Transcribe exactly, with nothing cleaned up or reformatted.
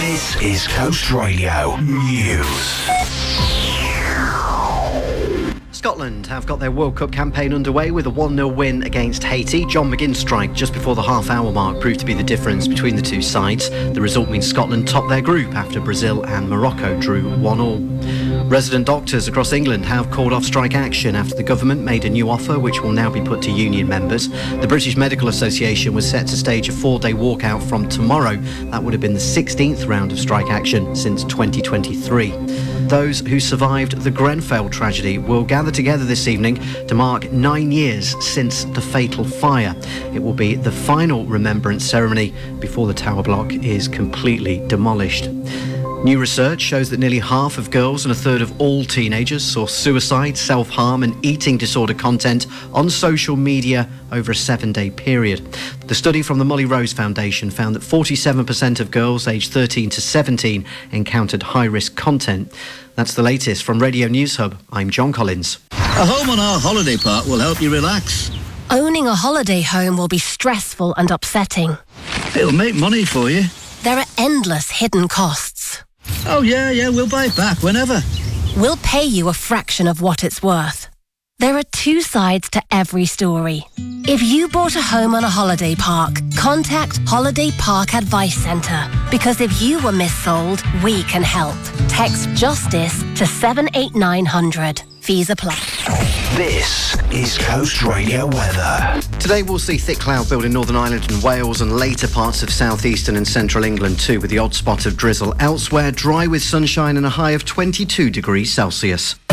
This is Coast Radio News. Scotland have got their World Cup campaign underway with a one nil win against Haiti. John McGinn's strike just before the half-hour mark proved to be the difference between the two sides. The result means Scotland topped their group after Brazil and Morocco drew one all. Resident doctors across England have called off strike action after the government made a new offer which will now be put to union members. The British Medical Association was set to stage a four-day walkout from tomorrow. That would have been the sixteenth round of strike action since twenty twenty-three. Those who survived the Grenfell tragedy will gather together this evening to mark nine years since the fatal fire. It will be the final remembrance ceremony before the tower block is completely demolished. New research shows that nearly half of girls and a third of all teenagers saw suicide, self-harm and eating disorder content on social media over a seven-day period. The study from the Molly Rose Foundation found that forty-seven percent of girls aged thirteen to seventeen encountered high-risk content. That's the latest from Radio News Hub. I'm John Collins. A home on our holiday park will help you relax. Owning a holiday home will be stressful and upsetting. It'll make money for you. There are endless hidden costs. Oh, yeah, yeah, we'll buy it back whenever. We'll pay you a fraction of what it's worth. There are two sides to every story. If you bought a home on a holiday park, contact Holiday Park Advice Centre. Because if you were missold, we can help. Text JUSTICE to seven eight nine hundred. Fees apply. This is Coast Radio weather. Today we'll see thick cloud build in Northern Ireland and Wales and later parts of southeastern and central England too, with the odd spot of drizzle. Elsewhere, dry with sunshine and a high of twenty-two degrees Celsius.